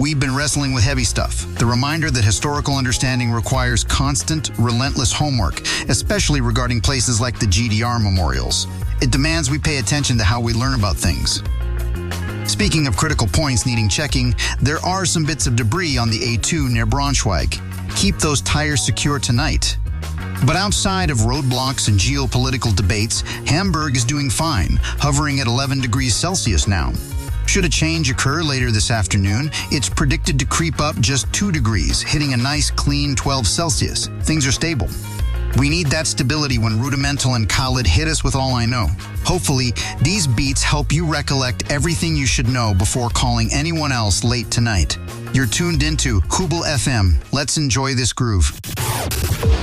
We've been wrestling with heavy stuff. The reminder that historical understanding requires constant, relentless homework, especially regarding places like the GDR memorials. It demands we pay attention to how we learn about things. Speaking of critical points needing checking, there are some bits of debris on the A2 near Braunschweig. Keep those tires secure tonight. But outside of roadblocks and geopolitical debates, Hamburg is doing fine, hovering at 11 degrees Celsius now. Should a change occur later this afternoon, it's predicted to creep up just 2 degrees, hitting a nice clean 12 Celsius. Things are stable. We need that stability when Rudimental and Khalid hit us with All I Know. Hopefully, these beats help you recollect everything you should know before calling anyone else late tonight. You're tuned into Hubel FM. Let's enjoy this groove.